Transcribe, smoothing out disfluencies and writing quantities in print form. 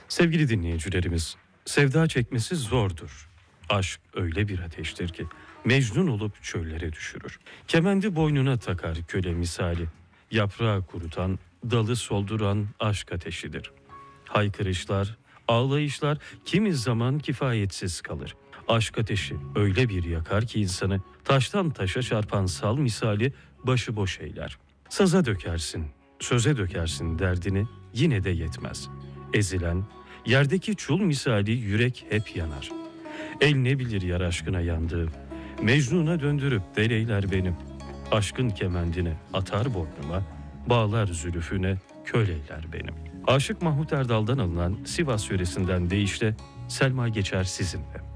Sevgili dinleyicilerimiz, sevda çekmesi zordur. Aşk öyle bir ateştir ki Mecnun olup çöllere düşürür. Kemendi boynuna takar köle misali. Yaprağı kurutan, dalı solduran aşk ateşidir. Haykırışlar, ağlayışlar kimi zaman kifayetsiz kalır. Aşk ateşi öyle bir yakar ki insanı taştan taşa çarpan sal misali başıboş eyler. Saza dökersin, söze dökersin derdini yine de yetmez. Ezilen, yerdeki çul misali yürek hep yanar. El ne bilir yar aşkına yandığım, Mecnun'a döndürüp deleyler benim. Aşkın kemendini atar boynuma, bağlar zülüfüne köleyler benim. Aşık Mahmut Erdal'dan alınan Sivas yöresinden deyişle Selma Geçer sizinle.